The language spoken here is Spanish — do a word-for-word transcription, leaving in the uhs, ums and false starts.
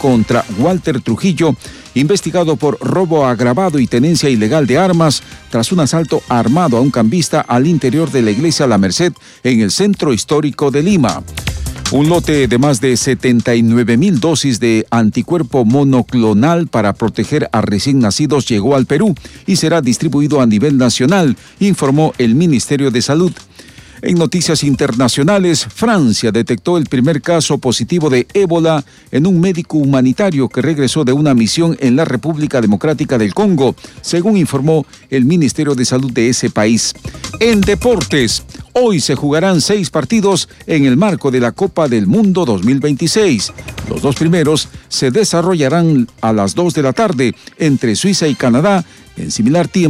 contra Walter Trujillo, investigado por robo agravado y tenencia ilegal de armas tras un asalto armado a un cambista al interior de la iglesia La Merced en el centro histórico de Lima. Un lote de más de setenta y nueve mil dosis de anticuerpo monoclonal para proteger a recién nacidos llegó al Perú y será distribuido a nivel nacional, informó el Ministerio de Salud. En noticias internacionales, Francia detectó el primer caso positivo de ébola en un médico humanitario que regresó de una misión en la República Democrática del Congo, según informó el Ministerio de Salud de ese país. En deportes, hoy se jugarán seis partidos en el marco de la Copa del Mundo dos mil veintiséis. Los dos primeros se desarrollarán a las dos de la tarde entre Suiza y Canadá en similar tiempo